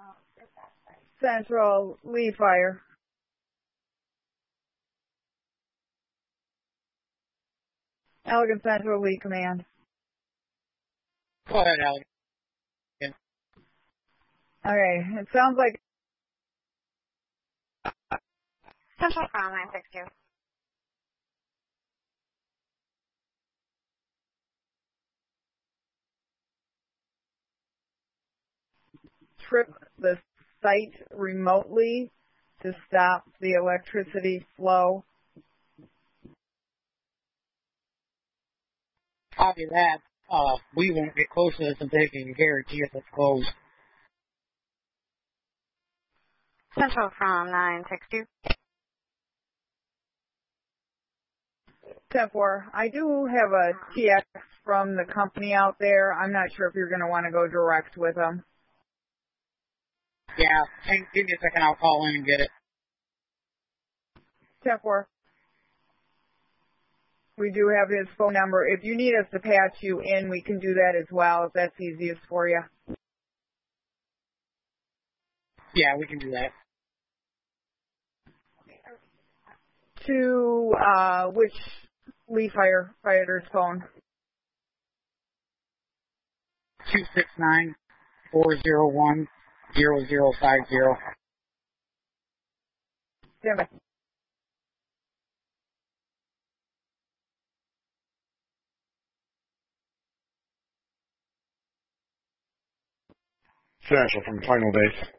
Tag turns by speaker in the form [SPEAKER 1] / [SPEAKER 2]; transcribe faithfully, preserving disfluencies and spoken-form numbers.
[SPEAKER 1] Central, Lee Fire. Elegant Central, Lee Command.
[SPEAKER 2] Go ahead, Elegant.
[SPEAKER 1] Okay, it sounds like
[SPEAKER 3] Central from nine six two.
[SPEAKER 1] trip the site remotely to stop the electricity flow.
[SPEAKER 2] Copy that. Uh, we won't get close to this until they can guarantee if it's closed.
[SPEAKER 3] Central from nine six two.
[SPEAKER 1] ten four. I do have a T X from the company out there. I'm not sure if you're going to want to go direct with them.
[SPEAKER 2] Yeah, hang, give me a second. I'll call in and get it.
[SPEAKER 1] ten four. We do have his phone number. If you need us to patch you in, we can do that as well, if that's easiest for you.
[SPEAKER 2] Yeah, we can do that.
[SPEAKER 1] To uh, which Lee firefighter's phone?
[SPEAKER 2] two six nine, four zero one, zero zero five zero.
[SPEAKER 1] Stand by.
[SPEAKER 4] Central from Final Base.